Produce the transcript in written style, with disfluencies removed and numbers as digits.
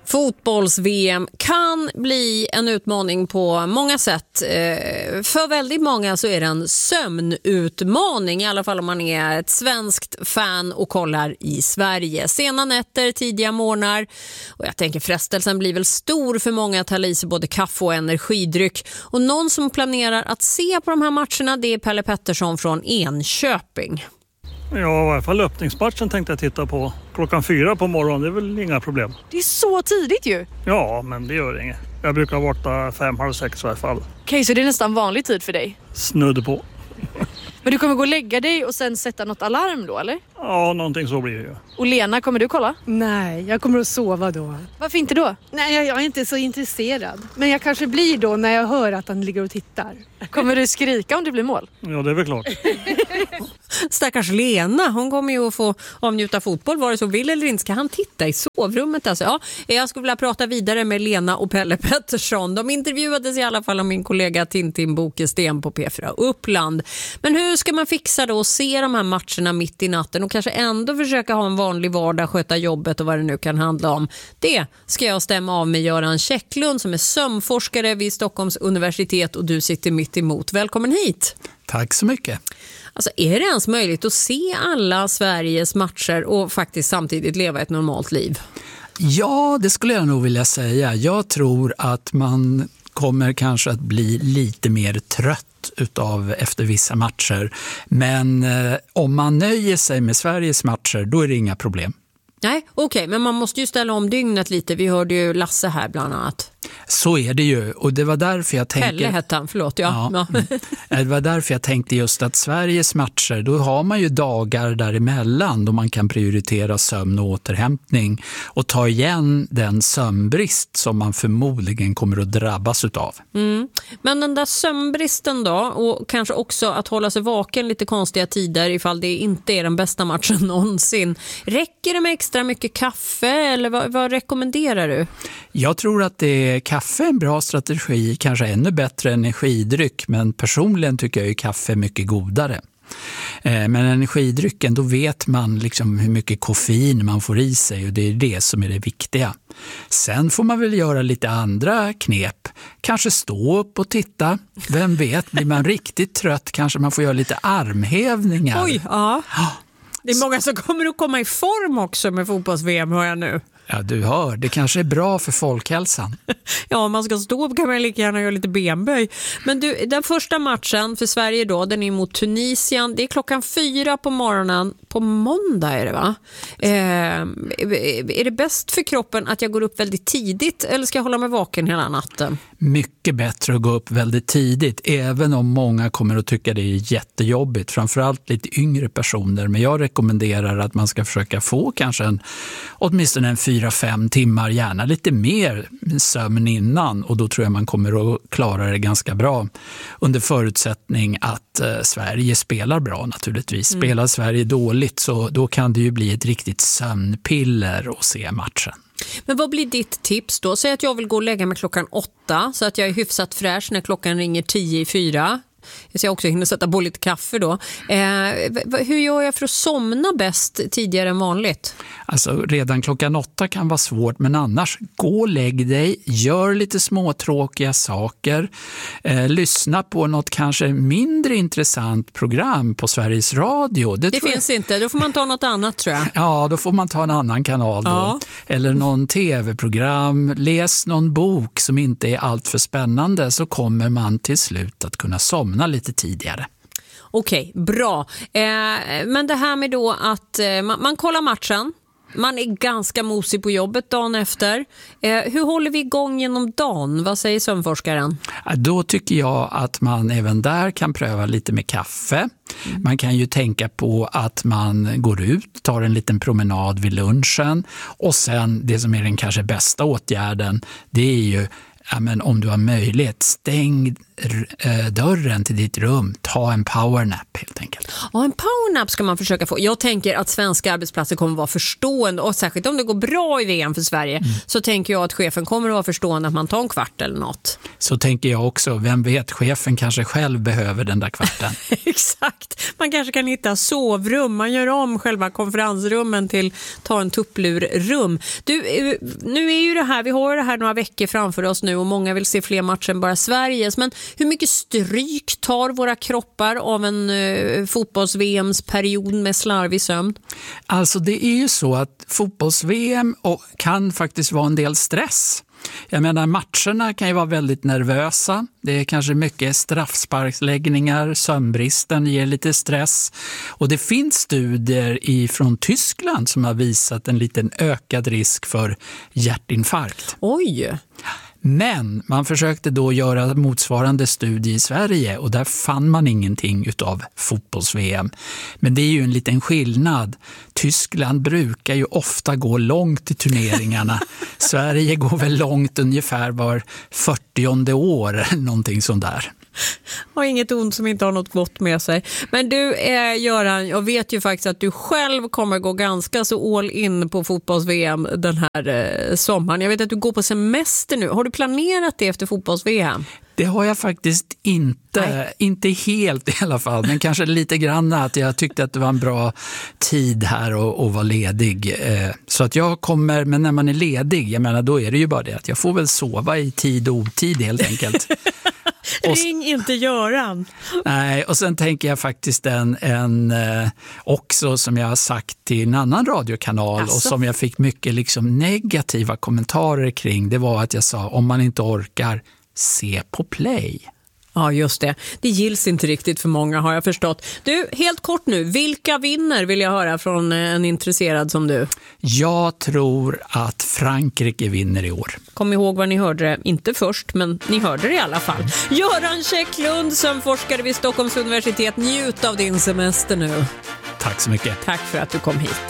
Fotbolls-VM kan bli en utmaning på många sätt. För väldigt många så är det en sömnutmaning, i alla fall om man är ett svenskt fan och kollar i Sverige. Sena nätter, tidiga morgnar, och jag tänker frestelsen blir väl stor för många att ta i sig både kaffe och energidryck. Och någon som planerar att se på de här matcherna, det är Pelle Pettersson från Enköping. Ja, i alla fall öppningsmatchen tänkte jag titta på. 4:00 på morgonen, det är väl inga problem. Det är så tidigt ju. Ja, men det gör inget. Jag brukar vara borta 5:30 i alla fall. Okej, så det är nästan vanlig tid för dig? Snudd på. Men du kommer gå och lägga dig och sen sätta något alarm då, eller? Ja, någonting så blir det ju. Och Lena, kommer du kolla? Nej, jag kommer att sova då. Varför inte då? Nej, jag är inte så intresserad. Men jag kanske blir då när jag hör att han ligger och tittar. Kommer du skrika om det blir mål? Ja, det är väl klart. Stackars Lena, hon kommer ju att få avnjuta fotboll vare så vill eller inte. Ska han titta i sovrummet? Alltså, ja, jag skulle vilja prata vidare med Lena och Pelle Pettersson. De intervjuades i alla fall av min kollega Tintin Bokesten på P4 Uppland. Men hur ska man fixa då och se de här matcherna mitt i natten och kanske ändå försöka ha en vanlig vardag, sköta jobbet och vad det nu kan handla om? Det ska jag stämma av med Göran Käcklund som är sömnforskare vid Stockholms universitet, och du sitter mitt emot. Välkommen hit! Tack så mycket. Alltså, är det ens möjligt att se alla Sveriges matcher och faktiskt samtidigt leva ett normalt liv? Ja, det skulle jag nog vilja säga. Jag tror att man kommer kanske att bli lite mer trött efter vissa matcher. Men om man nöjer sig med Sveriges matcher, då är det inga problem. Nej, okej, men man måste ju ställa om dygnet lite. Vi hörde ju Lasse här bland annat. Så är det ju, och det var därför jag tänkte... Pelle hette han, förlåt. Ja. Det var därför jag tänkte just att Sveriges matcher, då har man ju dagar däremellan då man kan prioritera sömn och återhämtning och ta igen den sömnbrist som man förmodligen kommer att drabbas utav. Men den där sömnbristen då, och kanske också att hålla sig vaken lite konstiga tider ifall det inte är den bästa matchen någonsin. Räcker det med extra mycket kaffe eller vad rekommenderar du? Jag tror att kaffe är en bra strategi, kanske ännu bättre energidryck, men personligen tycker jag ju kaffe är mycket godare. Men energidrycken, då vet man liksom hur mycket koffein man får i sig, och det är det som är det viktiga. Sen får man väl göra lite andra knep. Kanske stå upp och titta. Vem vet, blir man riktigt trött kanske man får göra lite armhävningar. Oj, ja. Det är många som kommer att komma i form också med fotbolls-VM, hör jag nu. Ja, du hör. Det kanske är bra för folkhälsan. Ja, om man ska stå upp kan man lika gärna göra lite benböj. Men du, den första matchen för Sverige då, den är mot Tunisien. Det är 4:00 på morgonen. På måndag är det, va? Är det bäst för kroppen att jag går upp väldigt tidigt eller ska jag hålla mig vaken hela natten? Mycket bättre att gå upp väldigt tidigt, även om många kommer att tycka det är jättejobbigt. Framförallt lite yngre personer. Men jag rekommenderar att man ska försöka få kanske åtminstone 4-5 timmar, gärna lite mer sömn innan, och då tror jag man kommer att klara det ganska bra under förutsättning att Sverige spelar bra naturligtvis. Spelar Sverige dåligt så då kan det ju bli ett riktigt sömnpiller att se matchen. Men vad blir ditt tips då? Säg att jag vill gå och lägga mig 8:00 så att jag är hyfsat fräsch när klockan ringer 4:50. Jag ska också hinna sätta på lite kaffe då. Hur gör jag för att somna bäst tidigare än vanligt? Alltså redan 8:00 kan vara svårt, men annars gå och lägg dig, gör lite småtråkiga saker, lyssna på något kanske mindre intressant program på Sveriges Radio. Det finns inte, då får man ta något annat tror jag. Ja, då får man ta en annan kanal då. Ja. Eller någon tv-program, läs någon bok som inte är allt för spännande, så kommer man till slut att kunna somna lite tidigare. Okej, bra. Men det här med då att man kollar matchen, man är ganska mosig på jobbet dagen efter. Hur håller vi igång genom dagen? Vad säger sömnforskaren? Då tycker jag att man även där kan pröva lite med kaffe. Man kan ju tänka på att man går ut, tar en liten promenad vid lunchen, och sen det som är den kanske bästa åtgärden, det är ju men om du har möjlighet, stäng dörren till ditt rum, ta en powernap helt enkelt. Ja, en powernap ska man försöka få. Jag tänker att svenska arbetsplatser kommer att vara förstående, och särskilt om det går bra i VM för Sverige så tänker jag att chefen kommer att vara förstående att man tar en kvart eller något. Så tänker jag också. Vem vet, chefen kanske själv behöver den där kvarten. Exakt. Man kanske kan hitta sovrum. Man gör om själva konferensrummen till ta en tupplurrum. Du, nu är ju det här, vi har det här några veckor framför oss nu och många vill se fler matcher än bara Sveriges. Men hur mycket stryk tar våra kroppar av en fotbolls-VMs period med slarvig sömn? Alltså det är ju så att fotbolls-VM kan faktiskt vara en del stress. Jag menar, matcherna kan ju vara väldigt nervösa. Det är kanske mycket straffsparksläggningar, sömnbristen ger lite stress. Och det finns studier från Tyskland som har visat en liten ökad risk för hjärtinfarkt. Oj! Men man försökte då göra motsvarande studie i Sverige och där fann man ingenting utav fotbolls-VM. Men det är ju en liten skillnad. Tyskland brukar ju ofta gå långt i turneringarna. Sverige går väl långt ungefär var 40:e år eller någonting sånt där. Har inget ont som inte har något gott med sig. Men du Göran, jag vet ju faktiskt att du själv kommer gå ganska så all in på fotbolls-VM den här sommaren. Jag vet att du går på semester nu. Har du planerat det efter fotbolls-VM? Det har jag faktiskt inte helt i alla fall, men kanske lite grann att jag tyckte att det var en bra tid här och var ledig. Så att jag kommer, men när man är ledig, jag menar då är det ju bara det att jag får väl sova i tid och otid helt enkelt. Ring inte Göran. Nej, och sen tänker jag faktiskt också som jag har sagt till en annan radiokanal och som jag fick mycket liksom negativa kommentarer kring, det var att jag sa om man inte orkar, se på play. Ja, just det. Det gills inte riktigt för många har jag förstått. Du, helt kort nu, vilka vinner vill jag höra från en intresserad som du? Jag tror att Frankrike vinner i år. Kom ihåg vad ni hörde det, inte först, men ni hörde det i alla fall. Göran Käcklund, som forskare vid Stockholms universitet, njut av din semester nu. Tack så mycket. Tack för att du kom hit.